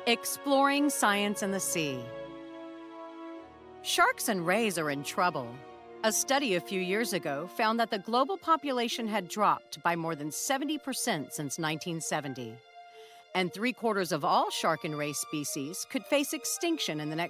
Exploring science in the sea. Sharks and rays are in trouble. A study a few years ago found that the global population had dropped by more than 70% since 1970. And 3/4 of all shark and ray species could face extinction in the next